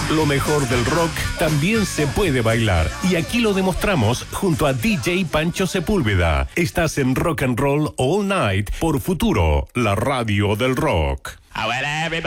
Lo mejor del rock también se puede bailar. Y aquí lo demostramos junto a DJ Pancho Sepúlveda. Estás en Rock and Roll All Night por Futuro, la radio del rock. Well, everybody